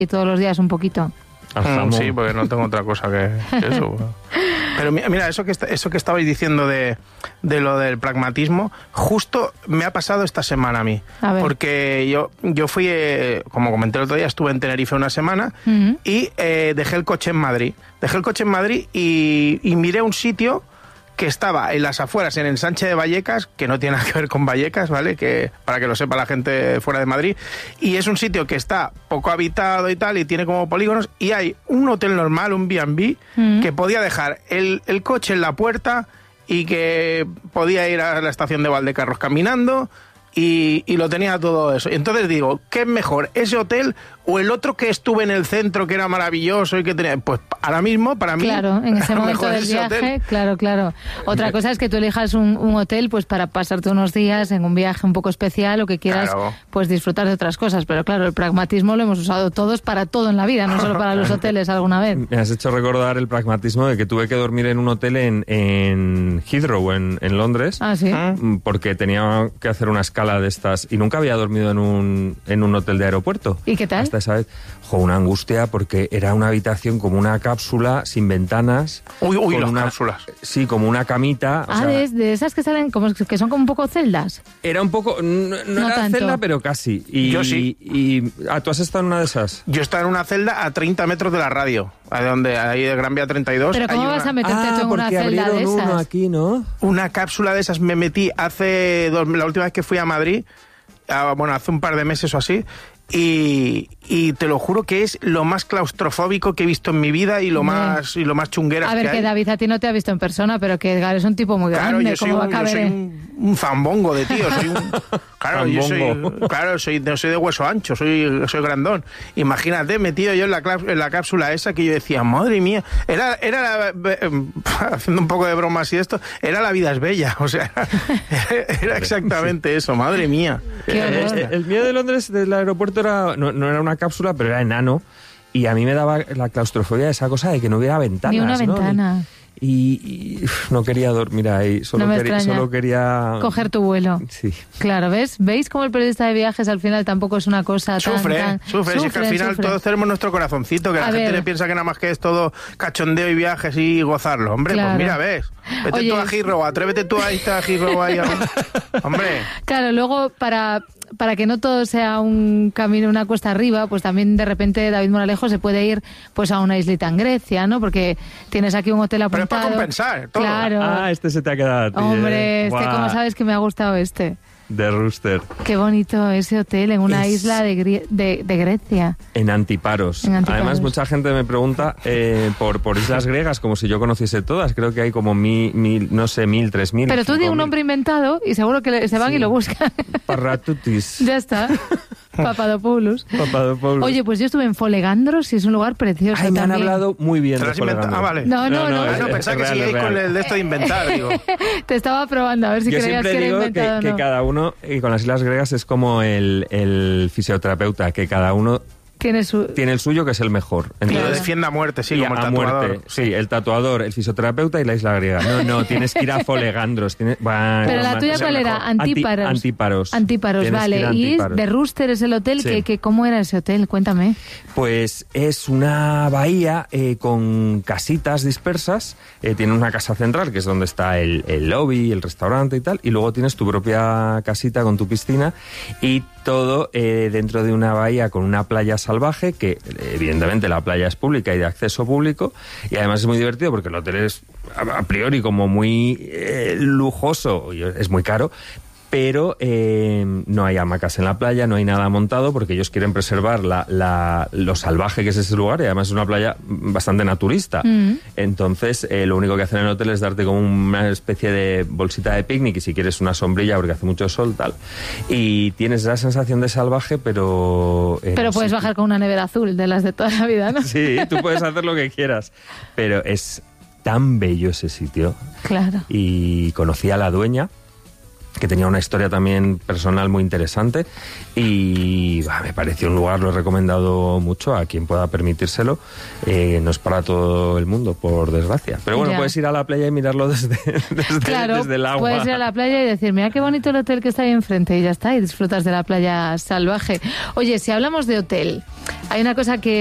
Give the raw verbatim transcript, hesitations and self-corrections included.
y todos los días un poquito. Mm, sí, porque no tengo otra cosa que, que eso. Pero mira, eso que eso que estabais diciendo de, de lo del pragmatismo, justo me ha pasado esta semana a mí. A ver. Porque yo, yo fui, eh, como comenté el otro día, estuve en Tenerife una semana uh-huh. y eh, dejé el coche en Madrid. Dejé el coche en Madrid y, y miré un sitio que estaba en las afueras, en Ensanche de Vallecas, que no tiene nada que ver con Vallecas, ¿vale? Que para que lo sepa la gente fuera de Madrid. Y es un sitio que está poco habitado y tal, y tiene como polígonos, y hay un hotel normal, un B and B, mm. que podía dejar el, el coche en la puerta y que podía ir a la estación de Valdecarros caminando, y, y lo tenía todo eso. Entonces digo, ¿qué es mejor, ese hotel o el otro que estuve en el centro, que era maravilloso y que tenía? Pues ahora mismo, para mí, claro, en ese momento del viaje, hotel. claro, claro. Otra cosa es que tú elijas un, un hotel pues para pasarte unos días en un viaje un poco especial o que quieras claro. pues disfrutar de otras cosas. Pero claro, el pragmatismo lo hemos usado todos para todo en la vida, no solo para los hoteles alguna vez. Me has hecho recordar el pragmatismo de que tuve que dormir en un hotel en, en Heathrow, en, en Londres. Ah, sí. Porque tenía que hacer una escala de estas y nunca había dormido en un, en un hotel de aeropuerto. ¿Y qué tal? Hasta esa vez, jo, una angustia porque era una habitación como una cápsula sin ventanas. Uy, uy, las una, cápsulas. Sí, como una camita. Ah, o sea, de, de esas que salen, como que son como un poco celdas. Era un poco, no, no, no era tanto. celda, pero casi. Y, Yo sí. Y, ah, ¿tú has estado en una de esas? Yo he estado en una celda a treinta metros de la radio, a donde ahí de Gran Vía treinta y dos. Pero ¿cómo hay vas una... a meterte ah, tú en una celda de esas? Uno aquí, ¿no? Una cápsula de esas me metí hace dos, la última vez que fui a Madrid, ah, bueno, hace un par de meses o así. Y, y te lo juro que es lo más claustrofóbico que he visto en mi vida y lo Hombre. más y lo más chungueras A ver, que, que hay. David a ti no te ha visto en persona, pero que Edgar es un tipo muy claro, grande. yo soy, ¿Cómo va un, a caber? yo soy un, un zambongo de tío. Soy un, claro, yo soy, claro, soy, soy de hueso ancho, soy, soy grandón. Imagínate, metido yo en la, en la cápsula esa que yo decía, madre mía, era, era la, haciendo un poco de bromas y esto, era la vida es bella, o sea, era exactamente eso, madre mía. Eh, el, el mío de Londres, del aeropuerto, era no, no era una cápsula, pero era enano, y a mí me daba la claustrofobia de esa cosa de que no hubiera ventanas. Ni una ¿no? ventana. Y, y uf, no quería dormir ahí, solo, no quería, solo quería... coger tu vuelo. Sí. Claro, ¿ves? ¿Veis cómo el periodista de viajes al final tampoco es una cosa tan... Sufre, tan... sufre, si es que al final sufre. todos tenemos nuestro corazoncito, que A la ver. gente le piensa que nada más que es todo cachondeo y viajes y gozarlo. Hombre, Claro. pues mira, ves, vete Oye. tú a Heathrow, atrévete tú a irte a Heathrow ahí. A... Hombre. Claro, luego para... para que no todo sea un camino, una cuesta arriba, pues también de repente David Moralejo se puede ir pues a una islita en Grecia, ¿no? Porque tienes aquí un hotel apuntado. Pero es para compensar todo. Claro. Ah, este se te ha quedado a ti. Hombre, eh. este, Guau. ¿cómo sabes que me ha gustado este? De Rooster. Qué bonito ese hotel en una Es... isla de, Grie- de, de Grecia. En Antiparos. En Antiparos. Además, mucha gente me pregunta eh, por, por islas griegas, como si yo conociese todas. Creo que hay como mil, mil no sé, mil, tres mil. Pero tú di un mil. nombre inventado y seguro que le- se van Sí. y lo buscan. Parratutis. Ya está. Papadopoulos. Papadopoulos. Oye, pues yo estuve en Folegandros y es un lugar precioso. Ay, me han también. hablado muy bien ¿Te lo de has inventado? Folegandro. Ah, vale. No, no, no. Ah, es- no, es pensaba que real, siguiais es con real. el de esto de inventar, digo. Te estaba probando a ver si Yo creías siempre que era digo inventado que, o que no. cada uno, y con las islas griegas es como el, el fisioterapeuta, que cada uno Tiene su... tiene el suyo, que es el mejor. Y lo Entonces, defiende a muerte, sí, y como el a tatuador. muerte, sí, el tatuador, el fisioterapeuta y la isla griega. No, no, tienes que ir a Folegandros. Tienes, bueno, Pero la man, tuya, es el ¿cuál era? mejor. Antíparos. Anti- Antíparos. Antíparos, Tienes que ir vale. a Y es Antíparos. de Rooster es el hotel. Sí. Que, que, ¿Cómo era ese hotel? Cuéntame. Pues es una bahía eh, con casitas dispersas. Eh, tiene una casa central, que es donde está el, el lobby, el restaurante y tal. Y luego tienes tu propia casita con tu piscina. Y todo eh, dentro de una bahía con una playa salvaje, que evidentemente la playa es pública y de acceso público. Y además es muy divertido porque el hotel es a, a priori como muy eh, lujoso. y Es muy caro. Pero eh, no hay hamacas en la playa, no hay nada montado, porque ellos quieren preservar la, la, lo salvaje que es ese lugar, y además es una playa bastante naturista. Mm. Entonces, eh, lo único que hacen en el hotel es darte como una especie de bolsita de picnic, y si quieres una sombrilla, porque hace mucho sol, tal. Y tienes esa sensación de salvaje, pero... eh, Pero no puedes sé, bajar con una nevera azul, de las de toda la vida, ¿no? Sí, tú puedes hacer lo que quieras, pero es tan bello ese sitio. Claro. Y conocí a la dueña, que tenía una historia también personal muy interesante y bah, me pareció un lugar, lo he recomendado mucho a quien pueda permitírselo. Eh, no es para todo el mundo, por desgracia. Pero bueno, ya. Puedes ir a la playa y mirarlo desde, desde, claro, desde el agua. Puedes ir a la playa y decir, mira qué bonito el hotel que está ahí enfrente, y ya está, y disfrutas de la playa salvaje. Oye, si hablamos de hotel, hay una cosa que